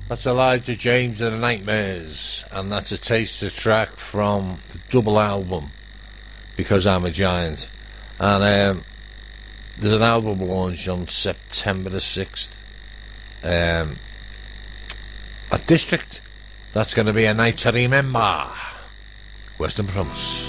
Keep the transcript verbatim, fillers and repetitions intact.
That's Elijah James and the Nightmares, and that's a taster track from the double album, Because I'm a Giant. And um, there's an album launch on September the sixth um, at District. That's going to be a night to remember. Western Promise.